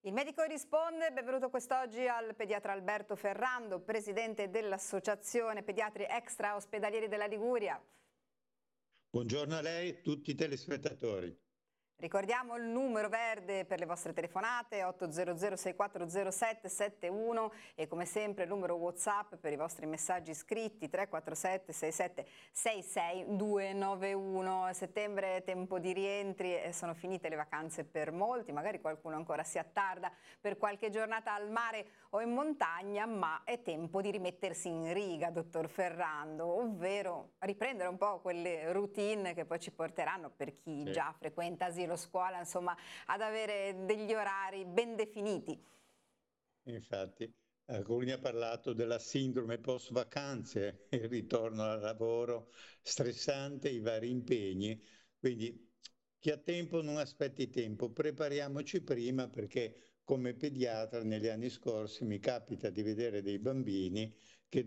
Il medico risponde, benvenuto quest'oggi al pediatra Alberto Ferrando, presidente dell'Associazione Pediatri Extra Ospedalieri della Liguria. Buongiorno a lei e a tutti i telespettatori. Ricordiamo il numero verde per le vostre telefonate 800 6407 71 e come sempre il numero WhatsApp per i vostri messaggi scritti 347 67 66 291. A settembre è tempo di rientri e sono finite le vacanze per molti, magari qualcuno ancora si attarda per qualche giornata al mare o in montagna, ma è tempo di rimettersi in riga, dottor Ferrando, ovvero riprendere un po' quelle routine che poi ci porteranno, per chi già frequenta asilo scuola, insomma, ad avere degli orari ben definiti. Infatti, alcuni ha parlato della sindrome post vacanze, il ritorno al lavoro stressante, i vari impegni, quindi chi ha tempo non aspetti tempo, prepariamoci prima perché come pediatra negli anni scorsi mi capita di vedere dei bambini che